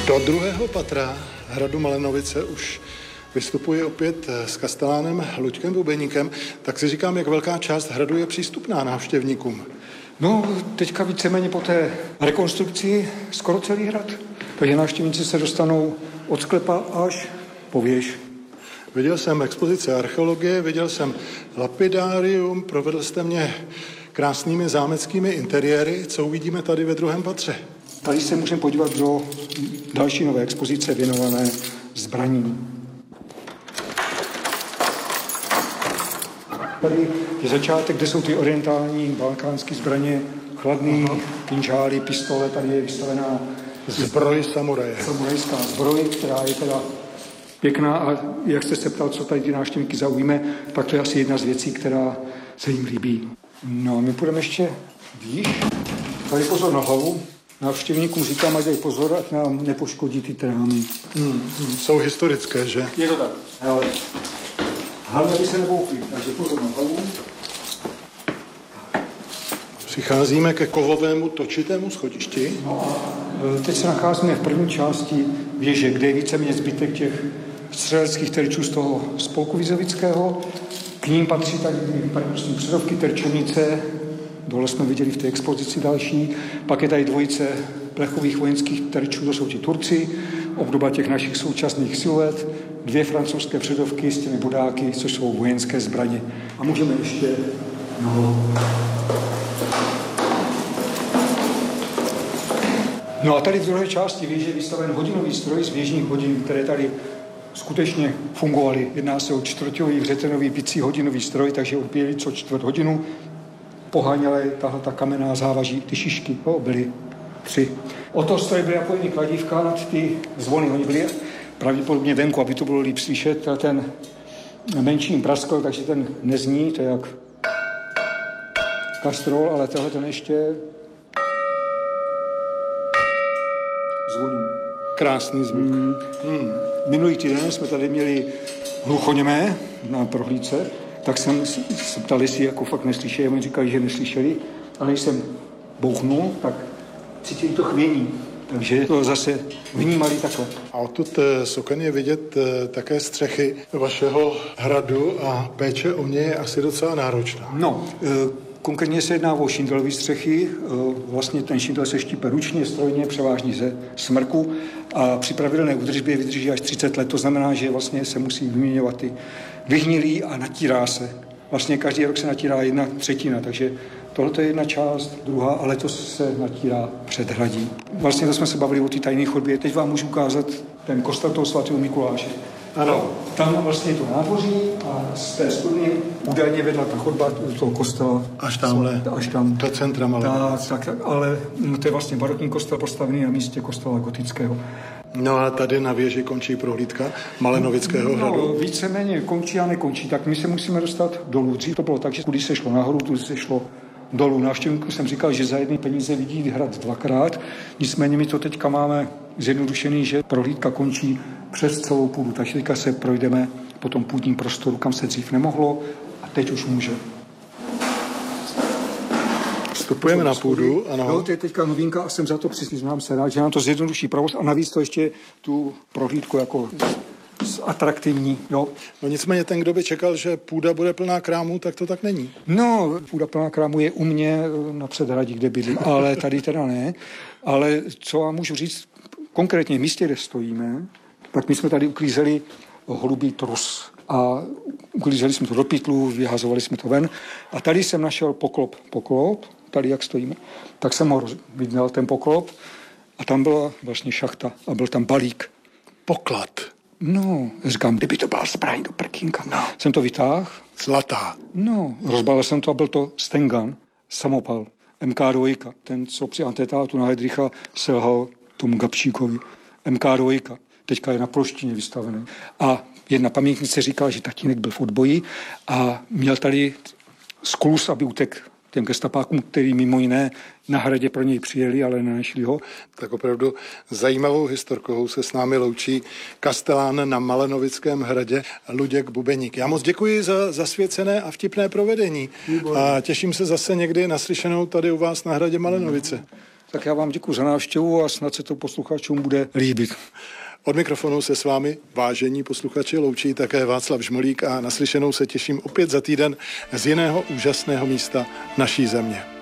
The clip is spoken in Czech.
Do druhého patra hradu Malenovice už vystupuji opět s kastelánem Luďkem Bubeníkem, tak si říkám, jak velká část hradu je přístupná návštěvníkům. No, teďka víceméně po té rekonstrukci skoro celý hrad. Takže návštěvníci se dostanou od sklepa až po věž. Viděl jsem expozice archeologie, viděl jsem lapidárium, provedl jste mě krásnými zámeckými interiéry. Co uvidíme tady ve druhém patře? Tady se můžeme podívat do další nové expozice věnované zbraním. Tady je začátek, kde jsou ty orientální balkánské zbraně, chladný, kinžály, pistole, tady je vystavená zbroj samuraje. Samurajská zbroj, která je teda pěkná a jak jste se ptal, co tady ty návštěvníky zaujíme, tak to je asi jedna z věcí, která se jim líbí. No a my půjdeme ještě výš. Tady pozor na hlavu. Návštěvníkům říkám, ať dají pozor, ať nám nepoškodí ty trámy. Jsou historické, že? Je to tak. Ale hlavně by se neboukli, takže pozor na hlavu. Přicházíme ke kovovému točitému schodišti. No a teď se nacházíme v první části věže, kde je víceméně zbytek těch střeleckých terčů z toho spolku Vizovického. K ním patří tady výpadnostní předovky, terčenice. Dole jsme viděli v té expozici další. Pak je tady dvojice plechových vojenských terčů, to jsou ti Turci, obdoba těch našich současných siluet, 2 francouzské předovky s těmi bodáky, což jsou vojenské zbraně. A můžeme ještě... No a tady v druhé části věže je vystaven hodinový stroj z věžních hodin, které tady skutečně fungovaly. Jedná se o čtvrťový vřetenový bicí hodinový stroj, takže odbíjeli co čtvrt hodinu. Poháněly tahle ta kamenná závaží, ty šišky, byly 3. O to stroje byly napojeny kladívka nad ty zvony. Oni byli pravděpodobně venku, aby to bylo líp slyšet. Ten menší jim praskl, takže ten nezní, to je jak kastrol, ale tohle ten ještě zvoní. Krásný zvuk. Minulý týden jsme tady měli hluchoněmé na prohlídce, tak jsem se ptal, jestli jako fakt neslyšeli. Oni říkali, že neslyšeli, ale když jsem bouchnul, tak cítili to chvění. Takže to zase vnímali takhle. A odtud z oken je vidět také střechy vašeho hradu a péče o ně je asi docela náročná. No, konkrétně se jedná o šindelové střechy. Vlastně ten šindel se štípe ručně, strojně, převážně ze smrku a při pravidelné údržbě vydrží až 30 let. To znamená, že vlastně se musí vyměňovat ty vyhnilý a natírá se. Vlastně každý rok se natírá 1/3, takže tohle je jedna část, druhá, ale to se natírá předhradí. Vlastně to jsme se bavili o té tajné chodbě. Teď vám můžu ukázat ten kostel toho svatého Mikuláše. Ano. Tam vlastně je to nádvoří a z té studny údajně vedla ta chodba do toho kostela. Až tamhle, až tam. do centra Malenovic. Tak, ale to je vlastně barokní kostel postavený na místě kostela gotického. No a tady na věži končí prohlídka Malenovického hradu. No, víceméně končí a nekončí, tak my se musíme dostat dolů. Dřív to bylo tak, že kudy se šlo nahoru, tudy se šlo dolů. Návštěvníkům jsem říkal, že za jedny peníze vidí hrad 2krát, nicméně my to teďka máme zjednodušený, že prohlídka končí přes celou půdu, takže teďka se projdeme po tom půdním prostoru, kam se dřív nemohlo a teď už může. Vstupujeme na půdu, ano. No, to je teďka novinka a jsem za to přiznám se rád, že nám to zjednoduší provoz a navíc to ještě tu prohlídku jako atraktivní. Jo. No nicméně ten, kdo by čekal, že půda bude plná krámů, tak to tak není. No, půda plná krámů je u mě na předhradí, kde bydlím, ale tady teda ne. Ale co vám můžu říct, konkrétně v místě, kde stojíme, tak my jsme tady uklízeli holubý trus a uklízeli jsme to do pytlu, vyhazovali jsme to ven a tady jsem našel poklop, tady jak stojíme, tak jsem ho viděl, ten poklop a tam byla vlastně šachta a byl tam balík. Poklad. No, říkám, kdyby to byla zbraň do prkínka. No. Jsem to vytáhl. Zlatá. No, rozbalil jsem to a byl to Stengan, samopal, MK2. Ten, co při atentátu na Heydricha selhal tomu Gabčíkovi. MK2. Teďka je na ploštině vystavený. A jedna pamětnice říkala, že tatínek byl v odboji a měl tady skluz, aby utekl těm gestapákům, který mimo jiné na hradě pro něj přijeli, ale nenašli ho. Tak opravdu zajímavou historkou se s námi loučí kastelán na Malenovickém hradě Luděk Bubeník. Já moc děkuji za zasvěcené a vtipné provedení. A těším se zase někdy naslyšenou tady u vás na hradě Malenovice. Tak já vám děkuji za návštěvu a snad se to posluchačům bude líbit. Od mikrofonu se s vámi, vážení posluchači, loučí také Václav Žmolík a naslyšenou se těším opět za týden z jiného úžasného místa naší země.